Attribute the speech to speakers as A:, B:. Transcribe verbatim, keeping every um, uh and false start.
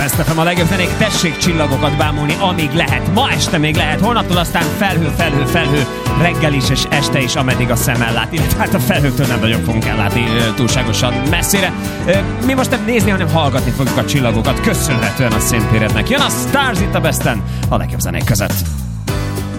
A: Best ef em, a legjobb zenék, tessék csillagokat bámulni, amíg lehet. Ma este még lehet, holnaptól aztán felhő, felhő, felhő, reggel is és este is, ameddig a szem ellát. Illetve hát a felhőktől nem nagyon fogunk ellátni túlságosan messzire. Mi most nem nézni, hanem hallgatni fogjuk a csillagokat, köszönhetően a szénpérednek. Jön a Stars itt a Besten, a legjobb zenék között.